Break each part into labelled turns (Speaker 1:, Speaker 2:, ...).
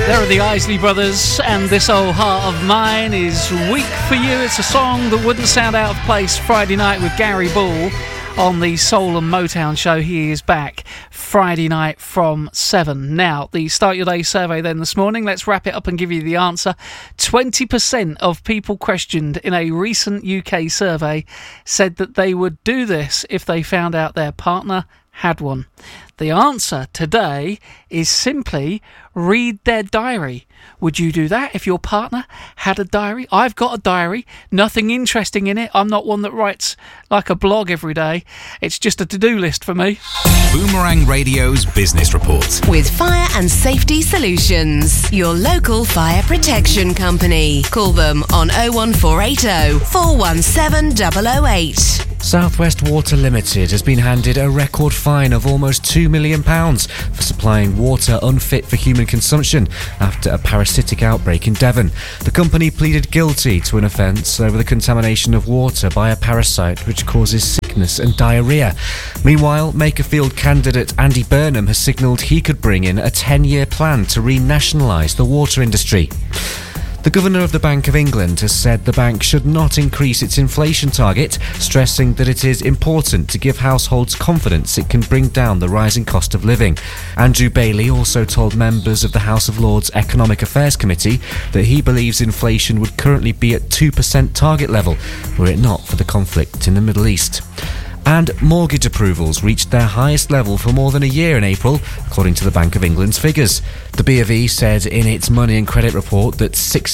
Speaker 1: There are the Isley Brothers, and This Old Heart of Mine is weak for you. It's a song that wouldn't sound out of place Friday night with Gary Ball on the Soul and Motown show. He is back Friday night from 7. Now, the Start Your Day survey then this morning. Let's wrap it up and give you the answer. 20% of people questioned in a recent UK survey said that they would do this if they found out their partner had one. The answer today is simply read their diary. Would you do that if your partner had a diary? I've got a diary, nothing interesting in it. I'm not one that writes like a blog every day. It's just a to-do list for me.
Speaker 2: Boomerang Radio's Business Report.
Speaker 3: With Fire and Safety Solutions, your local fire protection company. Call them on 01480 417 008.
Speaker 4: Southwest Water Limited has been handed a record fine of almost £2 million for supplying water unfit for human consumption after a parasitic outbreak in Devon. The company pleaded guilty to an offence over the contamination of water by a parasite which causes sickness and diarrhoea. Meanwhile, Makerfield candidate Andy Burnham has signalled he could bring in a 10-year plan to renationalise the water industry. The Governor of the Bank of England has said the bank should not increase its inflation target, stressing that it is important to give households confidence it can bring down the rising cost of living. Andrew Bailey also told members of the House of Lords Economic Affairs Committee that he believes inflation would currently be at 2% target level, were it not for the conflict in the Middle East. And mortgage approvals reached their highest level for more than a year in April, according to the Bank of England's figures. The B.of.E. said in its Money and Credit report that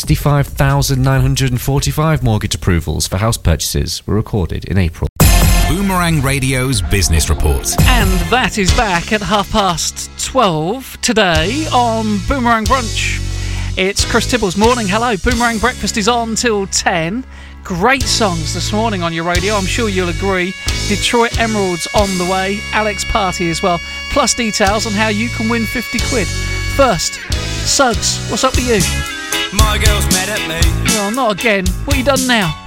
Speaker 4: 65,945 mortgage approvals for house purchases were recorded in April.
Speaker 2: Boomerang Radio's Business Report.
Speaker 1: And that is back at 12:30 today on Boomerang Brunch. It's Chris Tibble's morning. Hello, Boomerang Breakfast is on till 10. Great songs this morning on your radio, I'm sure you'll agree. Detroit Emeralds on the way, Alex Party as well, plus details on how you can win 50 quid. First, Suggs, what's up with you?
Speaker 5: My girl's mad at me.
Speaker 1: Well, not again. What you done now?